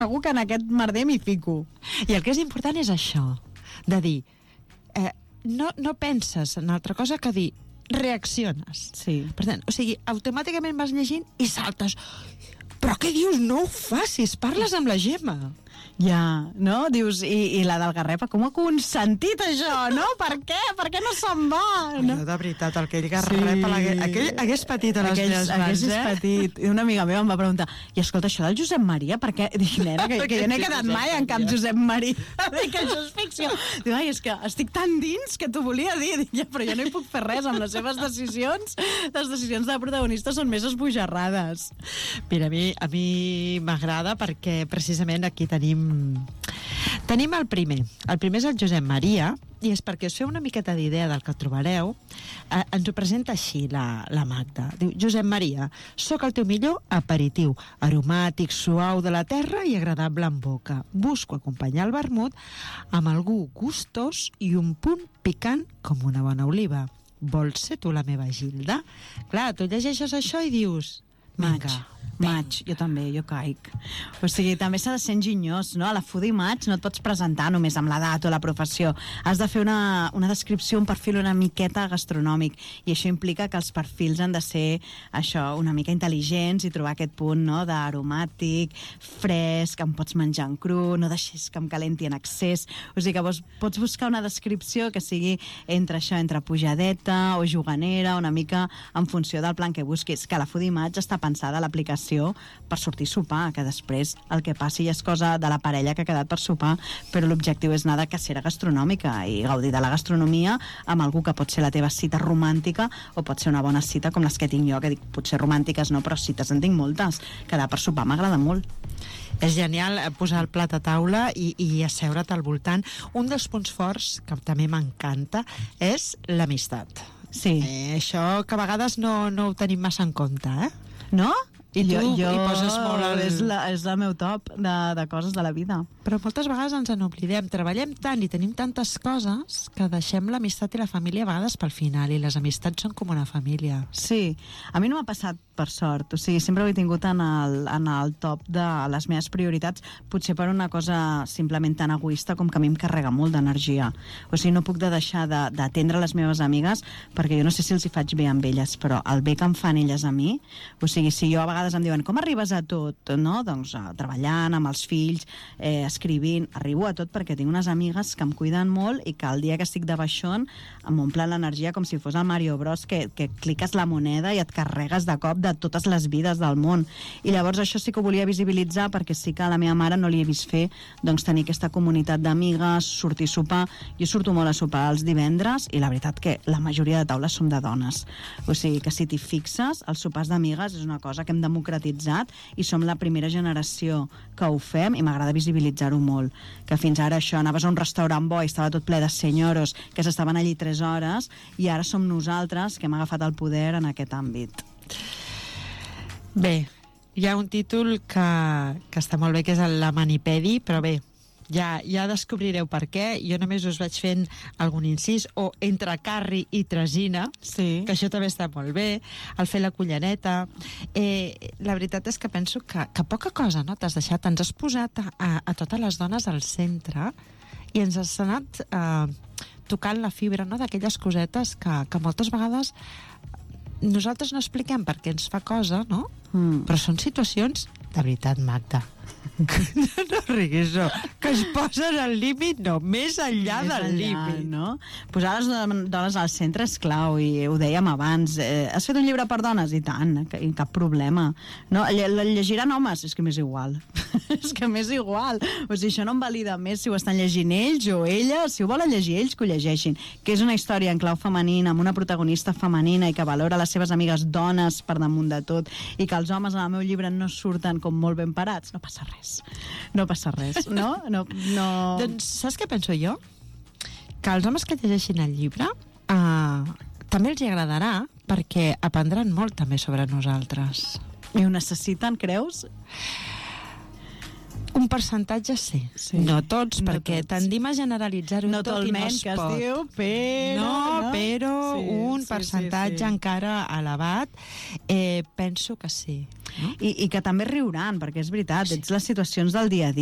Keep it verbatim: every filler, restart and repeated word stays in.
segur que en aquest merder m'hi fico. I el que és important és això, de dir, eh, no, no penses en altra cosa que dir, reacciones. Sí. Per tant, o sigui, automàticament vas llegint i saltes. Però què dius? No ho facis, parles amb la Gemma. Ja, no? Dius, i, i la del Garrepa, com ho ha consentit això, no? Per què? Per què no se'n va? No? No, de veritat, aquell Garrepa, sí. aquell hagués patit a les Aquells, meves mans, haguessis eh? patit. I una amiga meva em va preguntar, i escolta, això del Josep Maria, per què? Dic, nena, que, que jo no he quedat mai en cap Josep Maria. Dic, això és ficció. Diu, ai, és que estic tan dins que t'ho volia dir. Dic, ja, però jo no hi puc fer res amb les seves decisions. Les decisions de protagonista són més esbojarrades. Mira, a mi a mi m'agrada perquè precisament aquí tenim tenim el primer. El primer és el Josep Maria, i és perquè us feu una miqueta d'idea del que trobareu. Eh, ens ho presenta així la, la Magda. Diu, Josep Maria, sóc el teu millor aperitiu, aromàtic, suau de la terra i agradable en boca. Busco acompanyar el vermut amb algú gustós i un punt picant com una bona oliva. Vols ser tu la meva Gilda? Clar, tu llegeixes això i dius... Maig, maig, jo també, jo caic. O sigui, també s'ha de ser enginyós, no? A la Foodie Maig no et pots presentar només amb l'edat o la professió. Has de fer una, una descripció, un perfil una miqueta gastronòmic, i això implica que els perfils han de ser això, una mica intel·ligents i trobar aquest punt, no?, d'aromàtic, fresc, que em pots menjar en cru, no deixis que em calenti en excés. O sigui que vos, pots buscar una descripció que sigui entre això, entre pujadeta o juganera, una mica en funció del plan que busquis. Que la Foodie Maig està pensada l'aplicació per sortir a sopar, que després el que passi ja és cosa de la parella que ha quedat per sopar, però l'objectiu és anar de cacera gastronòmica i gaudir de la gastronomia amb algú que pot ser la teva cita romàntica o pot ser una bona cita com les que tinc jo, que dic, potser romàntiques no, però cites en tinc moltes. Quedar per sopar m'agrada molt. És genial posar el plat a taula i, i asseure't al voltant. Un dels punts forts que també m'encanta és l'amistat. Sí. Eh, això que a vegades no, no ho tenim massa en compte, eh? No? I tu jo, jo hi poses molt el... és, la, és el meu top de, de coses de la vida. Però moltes vegades ens n'oblidem. Treballem tant i tenim tantes coses que deixem l'amistat i la família a vegades pel final, i les amistats són com una família. Sí, a mi no m'ha passat per sort, o sigui, sempre ho he tingut en el, en el top de les meves prioritats, potser per una cosa simplement tan egoista com que a mi em carrega molt d'energia. O sigui, no puc de deixar d'atendre les meves amigues, perquè jo no sé si els hi faig bé amb elles, però el bé que em fan elles a mi, o sigui, si jo a vegades em diuen, com arribes a tot? No? Doncs uh, treballant amb els fills, eh, escrivint, arribo a tot perquè tinc unes amigues que em cuiden molt i que el dia que estic de baixón m'omplen l'energia com si fos el Mario Bros, que, que cliques la moneda i et carregues de cop de totes les vides del món. I llavors això sí que ho volia visibilitzar, perquè sí que a la meva mare no li he vist fer, doncs tenir aquesta comunitat d'amigues, sortir a sopar. Jo surto molt a sopar els divendres i la veritat que la majoria de taules som de dones. O sigui que si t'hi fixes, els sopars d'amigues és una cosa que hem democratitzat i som la primera generació que ho fem, i m'agrada visibilitzar-ho molt. Que fins ara això, anaves a un restaurant bo i estava tot ple de senyoros que s'estaven allí tres hores, i ara som nosaltres que hem agafat el poder en aquest àmbit. Bé, hi ha un títol que, que està molt bé, que és el La Manipedi, però bé, ja, ja descobrireu per què. Jo només us vaig fent algun incís, o entre Carri i Tresina, sí, que això també està molt bé, el fer la cullereta. Eh, la veritat és que penso que, que poca cosa, no?, t'has deixat, ens has posat a, a totes les dones al centre i ens has anat eh, tocant la fibra, no?, d'aquelles cosetes que, que moltes vegades nosaltres no expliquem per què ens fa cosa, no? Mm. Però són situacions, de veritat, Magda, no, no riguis, no, que es posen al límit, no, més enllà més del enllà, límit, no? Posar les dones al centre és clau, i ho dèiem abans. Eh, has fet un llibre per dones? I tant, que, cap problema. No? El llegiran homes? És que m'és igual. És que m'és igual. O sigui, això no em valida més si ho estan llegint ells o elles. Si ho volen llegir ells, que ho llegeixin. Que és una història en clau femenina, amb una protagonista femenina i que valora les seves amigues dones per damunt de tot, i que els homes en el meu llibre no surten com molt ben parats. No passa res. No passa res, no? no, no... Doncs saps què penso jo? Que els homes que llegeixin el llibre eh, també els hi agradarà, perquè aprendran molt també sobre nosaltres. I ho necessiten, creus? Un percentatge sí. sí. No tots, no perquè tots. Tendim a generalitzar-ho no tot i no es que pot. Es diu, però... No, no? però sí, un sí, percentatge sí, sí. encara elevat, eh, penso que sí. no? I, I que també riuran, perquè és veritat, Sí. ets les situacions del dia a dia.